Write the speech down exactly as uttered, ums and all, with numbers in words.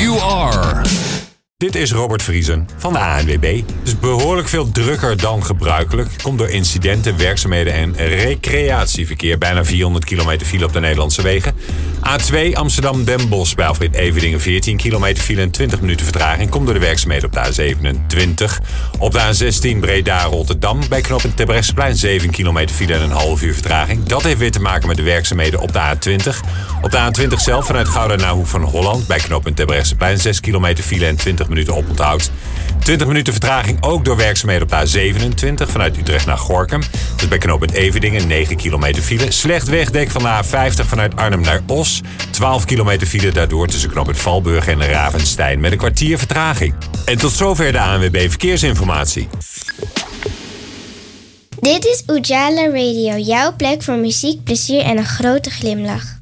You are. Dit is Robert Vriesen van de A N W B. Het is behoorlijk veel drukker dan gebruikelijk. Komt door incidenten, werkzaamheden en recreatieverkeer. Bijna vierhonderd kilometer file op de Nederlandse wegen. A twee Amsterdam-Den Bosch bij Alfred Everdingen veertien kilometer file en twintig minuten vertraging. Komt door de werkzaamheden op de A zevenentwintig. Op de A zestien Breda-Rotterdam bij knooppunt Terbrechtseplein zeven kilometer file en een half uur vertraging. Dat heeft weer te maken met de werkzaamheden op de A twintig. Op de A twintig zelf vanuit Gouda naar Hoek van Holland bij knooppunt Terbrechtseplein zes kilometer file en twintig minuten oponthoud. twintig minuten vertraging ook door werkzaamheden op de A zevenentwintig vanuit Utrecht naar Gorinchem. Dus bij knooppunt Everdingen negen kilometer file. Slecht wegdek van de A vijftig vanuit Arnhem naar Os. twaalf kilometer file daardoor tussen knooppunt Valburg en Ravenstein met een kwartier vertraging. En tot zover de A N W B Verkeersinformatie. Dit is Ujala Radio, jouw plek voor muziek, plezier en een grote glimlach.